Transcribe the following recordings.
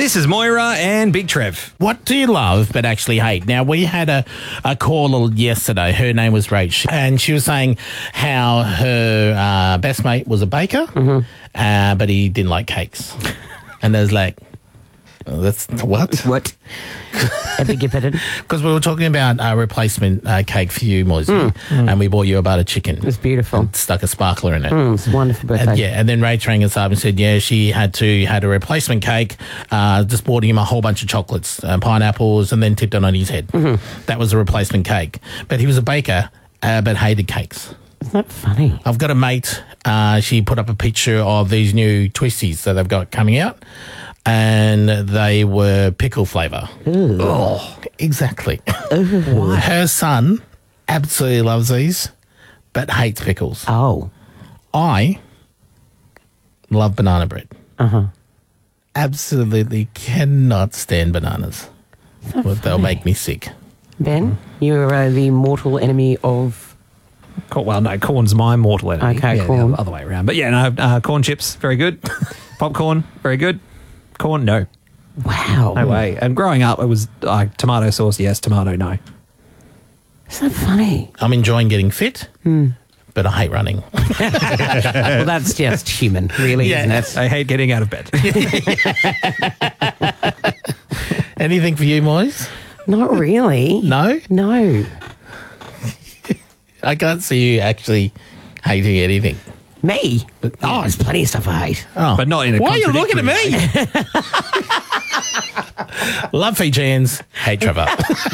This is Moira and Big Trev. What do you love but actually hate? Now, we had a caller yesterday. Her name was Rach, and she was saying how her best mate was a baker, but he didn't like cakes. And there's like, oh, that's what? What? I beg your pardon? Because we were talking about a replacement cake for you, Moisey, and we bought you a butter chicken. It was beautiful. And stuck a sparkler in it. It's a wonderful birthday. And then Rach rang us up and said, she had a replacement cake, just bought him a whole bunch of chocolates, pineapples, and then tipped it on his head. That was a replacement cake. But he was a baker, but hated cakes. Isn't that funny? I've got a mate, she put up a picture of these new twisties that they've got coming out, and they were pickle flavour. Oh, exactly. Her son absolutely loves these, but hates pickles. Oh. I love banana bread. Absolutely cannot stand bananas. They'll make me sick. Ben, you're the mortal enemy of... Well, no, corn's my mortal enemy. Okay, corn. The other way around. But corn chips, very good. Popcorn, very good. Corn, no. Wow. No way. And growing up, it was tomato sauce, yes, tomato, no. Isn't that funny? I'm enjoying getting fit, but I hate running. Well, that's just human, really, isn't it? I hate getting out of bed. Anything for you, Moise? Not really. No? No. I can't see you actually hating anything. Me? Oh, there's plenty of stuff I hate. Oh. But not in a Why are you looking at contradictory me? Love Fijians, hate Trevor.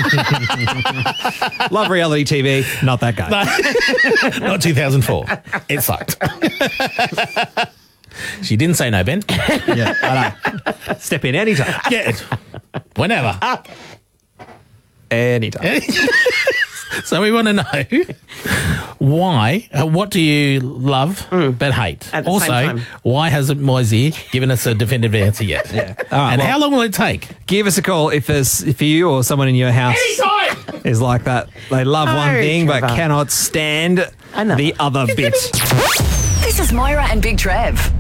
Love reality TV, not that guy. Not 2004. It sucked. She didn't say no, Ben. Yeah, I know. Step in anytime. Yeah. Whenever. Anytime. So we want to know why, what do you love but hate? At the Also, same time. why hasn't Moisey given us a definitive answer yet? Yeah. All right, And well, how long will it take? give us a call if you or someone in your house is like that. They love one thing but Trevor. cannot stand Another. the other bit. This is Moira and Big Trev.